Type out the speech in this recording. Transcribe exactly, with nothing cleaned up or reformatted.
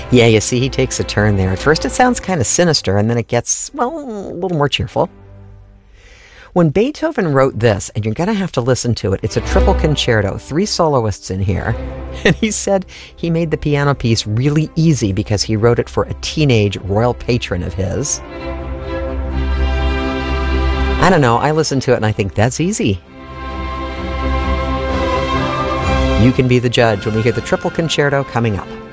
Yeah, you see, he takes a turn there. At first it sounds kind of sinister, and then it gets, well, a little more cheerful. When Beethoven wrote this, and you're going to have to listen to it, it's a triple concerto, three soloists in here, and he said he made the piano piece really easy because he wrote it for a teenage royal patron of his. I don't know, I listen to it and I think that's easy. You can be the judge when we hear the triple concerto coming up.